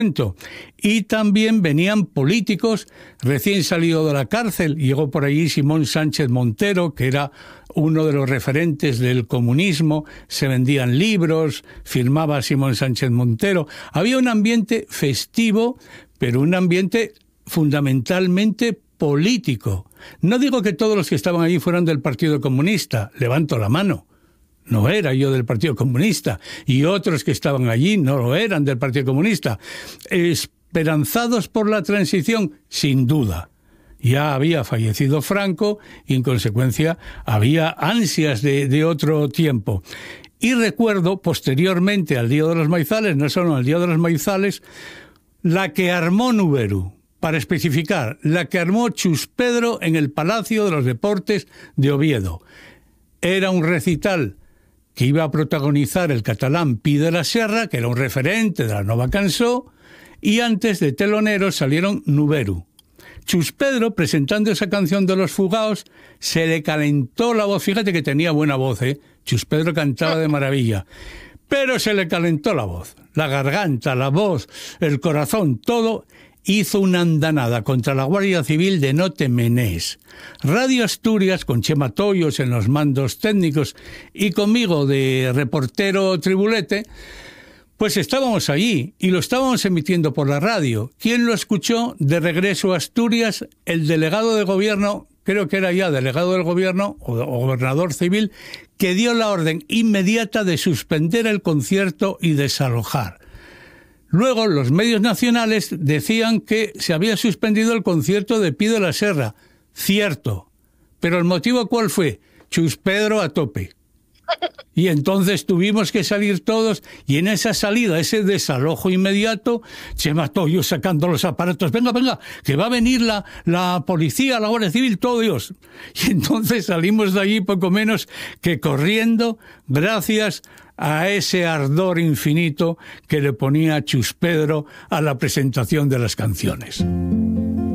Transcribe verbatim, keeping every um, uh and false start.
Y también venían políticos recién salidos de la cárcel. Llegó por allí Simón Sánchez Montero, que era uno de los referentes del comunismo. Se vendían libros, firmaba Simón Sánchez Montero. Había un ambiente festivo, pero un ambiente fundamentalmente político. No digo que todos los que estaban allí fueran del Partido Comunista, levanto la mano. No era yo del Partido Comunista, y otros que estaban allí no lo eran del Partido Comunista. Esperanzados por la transición, sin duda. Ya había fallecido Franco y en consecuencia había ansias de, de otro tiempo. Y recuerdo posteriormente al Día de los Maizales, no solo al Día de los Maizales, la que armó Nuberu, para especificar, la que armó Chus Pedro en el Palacio de los Deportes de Oviedo. Era un recital que iba a protagonizar el catalán Pi de la Serra, que era un referente de la Nova Cançó, y antes de teloneros salieron Nuberu. Chus Pedro, presentando esa canción de los Fugaos, se le calentó la voz. Fíjate que tenía buena voz, ¿eh? Chus Pedro cantaba de maravilla. Pero se le calentó la voz, la garganta, la voz, el corazón, todo. Hizo una andanada contra la Guardia Civil de no te menés. Radio Asturias, con Chema Toyos en los mandos técnicos y conmigo de reportero tribulete, pues estábamos allí y lo estábamos emitiendo por la radio. ¿Quién lo escuchó? De regreso a Asturias, el delegado de gobierno, creo que era ya delegado del gobierno o, o gobernador civil, que dio la orden inmediata de suspender el concierto y desalojar. Luego, los medios nacionales decían que se había suspendido el concierto de Pi de la Serra. Cierto. Pero ¿el motivo cuál fue? Chus Pedro a tope. Y entonces tuvimos que salir todos, y en esa salida, ese desalojo inmediato, Chema Toyo sacando los aparatos. Venga, venga, que va a venir la, la policía, la Guardia Civil, todo Dios. Y entonces salimos de allí poco menos que corriendo, gracias a ese ardor infinito que le ponía Chus Pedro a la presentación de las canciones.